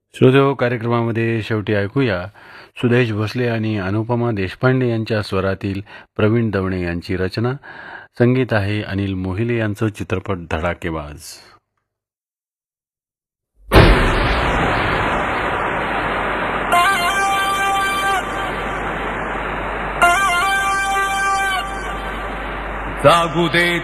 श्रोतेहो, कार्यक्रमामध्ये शेवटी ऐकूया सुदेश भोसले आणि अनुपमा देशपांडे यांच्या स्वरातील प्रवीण दवणे यांची रचना. संगीत आहे अनिल मोहिले यांचं. चित्रपट धडाकेबाज. जागू दे